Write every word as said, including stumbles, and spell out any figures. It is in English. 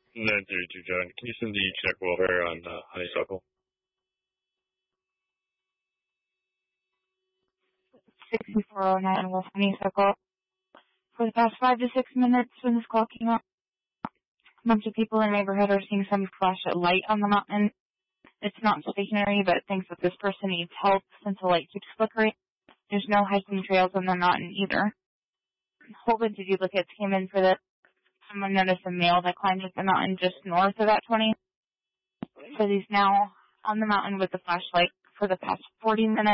nine thirty-two, John. Can you send the check welfare on uh, Honeysuckle? sixty-four oh nine West Honeysuckle. For the past five to six minutes when this call came up, a bunch of people in the neighborhood are seeing some flash a light on the mountain. It's not stationary, but thinks that this person needs help since the light keeps flickering. There's no hiking trails on the mountain either. A whole bunch of duplicates came in for this. Someone noticed a male that climbed up the mountain just north of that twenty. So he's now on the mountain with the flashlight for the past forty minutes.